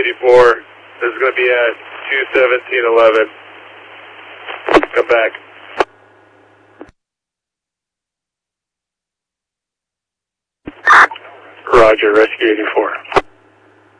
84. This is going to be at 21711. Come back. Roger, Rescue 84.